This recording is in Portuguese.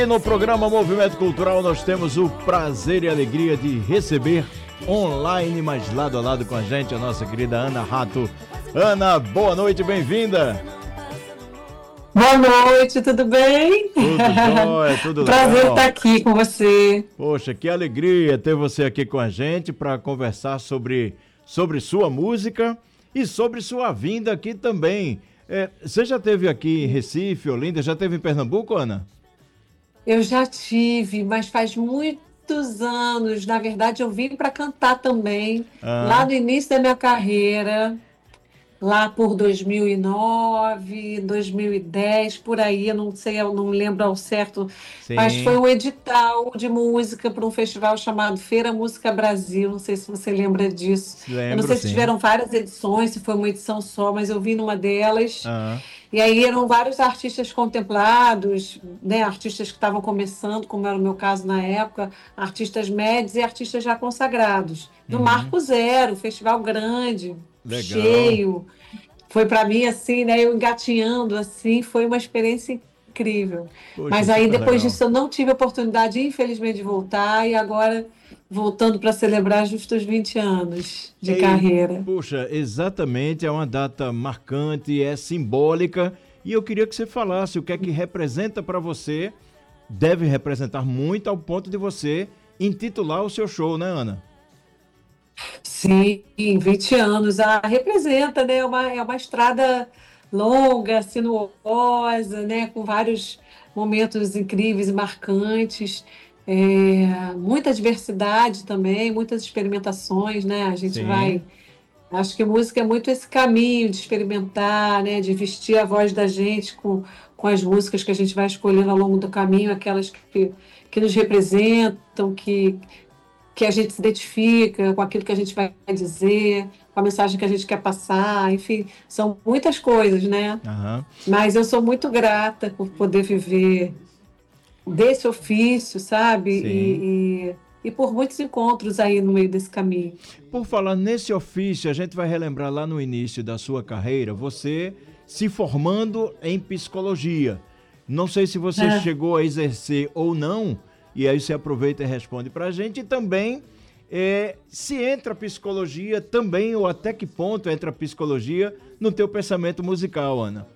No programa Movimento Cultural nós temos o prazer e a alegria de receber online, mas lado a lado com a gente, a nossa querida Ana Rato. Ana, boa noite, bem-vinda. Boa noite, tudo bem? Tudo jóia, tudo legal. Prazer estar aqui com você. Poxa, que alegria ter você aqui com a gente para conversar sobre sua música e sobre sua vinda aqui também. Você já esteve aqui em Recife, Olinda, já esteve em Pernambuco, Ana? Eu já tive, mas faz muitos anos. Na verdade, eu vim para cantar também, lá Ah, no início da minha carreira, lá por 2009, 2010, por aí, eu não sei, eu não lembro ao certo, mas foi sim, um edital de música para um festival chamado Feira Música Brasil. Não sei se você lembra disso. Eu não lembro sei se sim. tiveram várias edições, se foi uma edição só, mas eu vim numa delas. Ah, E aí eram vários artistas contemplados, né? Artistas que estavam começando, como era o meu caso na época, artistas médios e artistas já consagrados. No uhum, Marco Zero, festival grande, legal. cheio. Foi para mim assim, né? Eu engatinhando assim, foi uma experiência incrível. Poxa, Mas aí super depois legal. disso eu não tive a oportunidade, infelizmente, de voltar e agora voltando para celebrar justos 20 anos de Ei, carreira. poxa, exatamente, é uma data marcante, é simbólica, e eu queria que você falasse o que é que representa para você, deve representar muito ao ponto de você intitular o seu show, né, Ana? Sim, 20 anos. Representa, né? É uma estrada longa, sinuosa, né? Com vários momentos incríveis e marcantes. Muita diversidade também, muitas experimentações, né? A gente Sim, vai. Acho que música é muito esse caminho de experimentar, né? De vestir a voz da gente com as músicas que a gente vai escolhendo ao longo do caminho, aquelas que nos representam, que a gente se identifica com aquilo que a gente vai dizer, com a mensagem que a gente quer passar, enfim, são muitas coisas, né? aham, Mas eu sou muito grata por poder viver desse ofício, sabe? sim. E por muitos encontros aí no meio desse caminho. Por falar nesse ofício, a gente vai relembrar lá no início da sua carreira, você se formando em psicologia. Não sei se você É. chegou a exercer ou não, e aí você aproveita e responde para a gente. E também, se entra a psicologia também, ou até que ponto entra a psicologia no teu pensamento musical, Ana?